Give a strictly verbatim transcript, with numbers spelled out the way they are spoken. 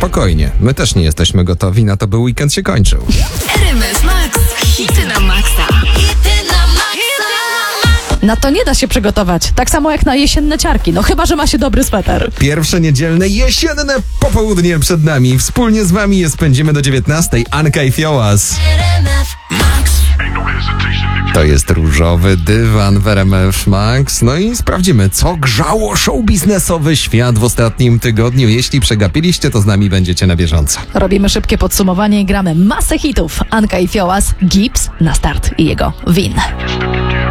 spokojnie. My też nie jesteśmy gotowi na to, by weekend się kończył. R M F Max. Hity na maksa. Na to nie da się przygotować. Tak samo jak na jesienne ciarki. No chyba, że ma się dobry sweter. Pierwsze niedzielne, jesienne popołudnie przed nami. Wspólnie z wami je spędzimy do dziewiętnastej. Anka i Fiołas. To jest różowy dywan w R M F Max. No i sprawdzimy, co grzało show biznesowy świat w ostatnim tygodniu. Jeśli przegapiliście, to z nami będziecie na bieżąco. Robimy szybkie podsumowanie i gramy masę hitów. Anka i Fiołas, Gibbs na start i jego win.